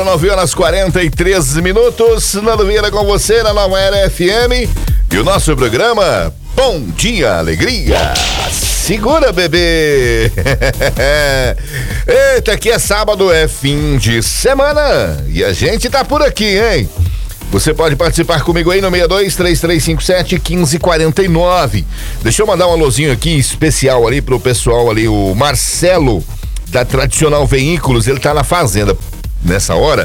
9h43, Nando Vieira com você na Nova Era FM e o nosso programa Bom Dia Alegria. Segura, bebê! Eita, aqui é sábado, é fim de semana e a gente tá por aqui, hein? Você pode participar comigo aí no 62-3357-1549. Deixa eu mandar um alôzinho aqui especial ali pro pessoal ali, o Marcelo da Tradicional Veículos, ele tá na fazenda nessa hora,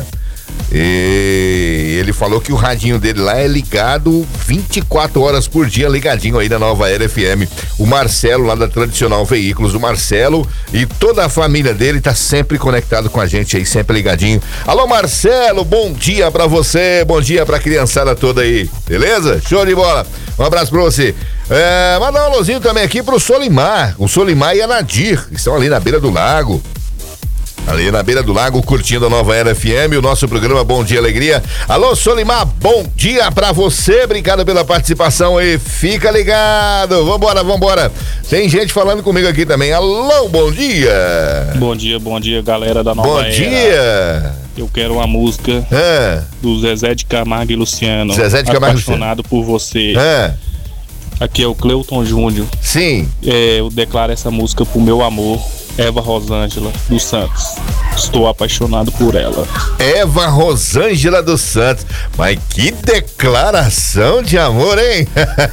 e ele falou que o radinho dele lá é ligado 24 horas por dia, ligadinho aí na Nova Era FM. O Marcelo lá da Tradicional Veículos, o Marcelo e toda a família dele tá sempre conectado com a gente aí, sempre ligadinho. Alô Marcelo, bom dia pra você, bom dia pra criançada toda aí, beleza? Show de bola, um abraço pra você. Mandar um alôzinho também aqui pro Solimar, o Solimar e a Nadir, estão ali na beira do lago. Ali na beira do lago, curtindo a Nova Era FM, o nosso programa Bom Dia Alegria. Alô, Solimar, bom dia pra você, obrigado pela participação aí, fica ligado, vambora. Tem gente falando comigo aqui também, alô, bom dia. Bom dia, galera da Nova Era. Bom dia. Eu quero uma música do Zezé de Camargo e Luciano. Zezé de Camargo Apaixonado por você. Aqui é o Cleuton Júnior. Sim. Eu declaro essa música pro meu amor, Eva Rosângela dos Santos. Estou apaixonado por ela. Eva Rosângela dos Santos. Mas que declaração de amor, hein?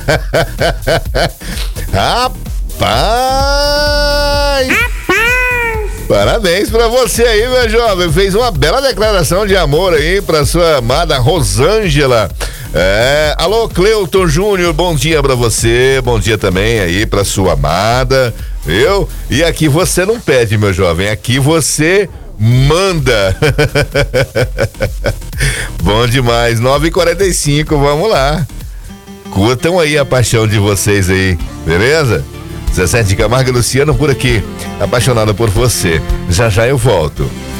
Rapaz! Parabéns pra você aí, meu jovem. Fez uma bela declaração de amor aí pra sua amada Rosângela. Alô, Cleuton Júnior, bom dia pra você, bom dia também aí pra sua amada, viu? E aqui você não pede, meu jovem, aqui você manda. Bom demais, 9h45, vamos lá. Curtam aí a paixão de vocês aí, beleza? Zezé de Camargo e Luciano por aqui, apaixonado por você. Já eu volto.